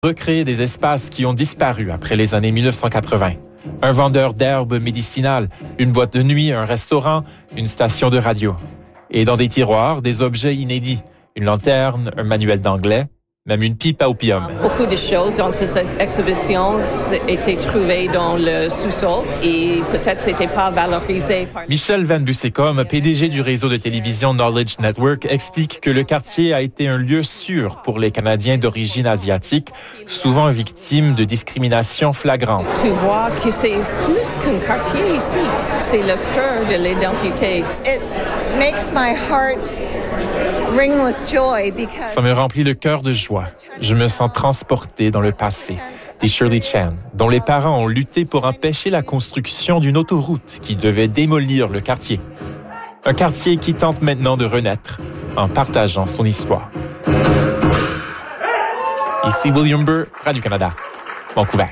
recréer des espaces qui ont disparu après les années 1980. Un vendeur d'herbes médicinales, une boîte de nuit, un restaurant, une station de radio. Et dans des tiroirs, des objets inédits. Une lanterne, un manuel d'anglais, même une pipe à opium. Beaucoup de choses dans cette exhibition étaient trouvées dans le sous-sol et peut-être c'était pas valorisé. Michel Van Bussecom, PDG du réseau de télévision Knowledge Network, explique que le quartier a été un lieu sûr pour les Canadiens d'origine asiatique, souvent victimes de discrimination flagrante. Tu vois que c'est plus qu'un quartier ici. C'est le cœur de l'identité. It makes my heart ring with joy because... Ça me remplit le cœur de joie. Je me sens transporté dans le passé, dit Shirley Chan, dont les parents ont lutté pour empêcher la construction d'une autoroute qui devait démolir le quartier. Un quartier qui tente maintenant de renaître en partageant son histoire. Ici William Burr, Radio-Canada, Vancouver.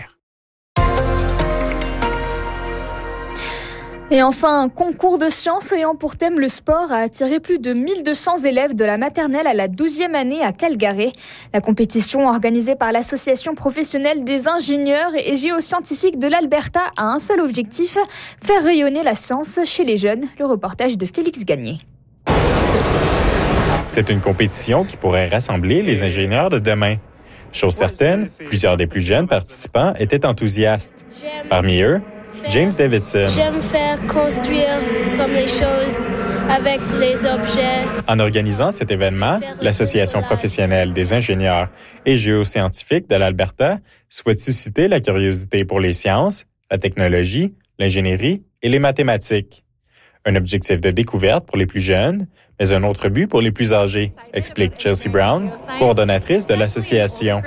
Et enfin, un concours de sciences ayant pour thème le sport a attiré plus de 1200 élèves de la maternelle à la 12e année à Calgary. La compétition organisée par l'Association professionnelle des ingénieurs et géoscientifiques de l'Alberta a un seul objectif, faire rayonner la science chez les jeunes. Le reportage de Félix Gagné. C'est une compétition qui pourrait rassembler les ingénieurs de demain. Chose certaine, plusieurs des plus jeunes participants étaient enthousiastes. Parmi eux, James Davidson. J'aime faire construire comme les choses avec les objets. En organisant cet événement, l'Association professionnelle des ingénieurs et géoscientifiques de l'Alberta souhaite susciter la curiosité pour les sciences, la technologie, l'ingénierie et les mathématiques. Un objectif de découverte pour les plus jeunes, mais un autre but pour les plus âgés, explique Chelsea Brown, coordonnatrice de l'association.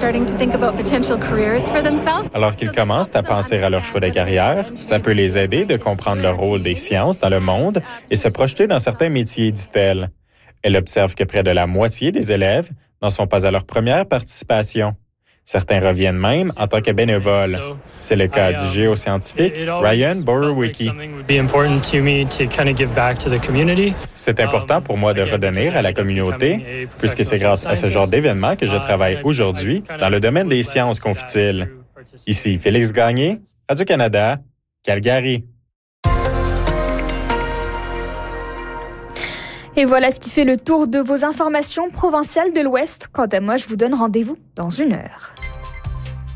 Alors qu'ils commencent à penser à leur choix de carrière, ça peut les aider de comprendre le rôle des sciences dans le monde et se projeter dans certains métiers, dit-elle. Elle observe que près de la moitié des élèves n'en sont pas à leur première participation. Certains reviennent même en tant que bénévoles. C'est le cas du géoscientifique Ryan Borowicki. C'est important pour moi de redonner à la communauté, puisque c'est grâce à ce genre d'événement que je travaille aujourd'hui dans le domaine des sciences, confie-t-il. Ici Félix Gagné, Radio-Canada, Calgary. Et voilà ce qui fait le tour de vos informations provinciales de l'Ouest. Quant à moi, je vous donne rendez-vous dans 1 heure.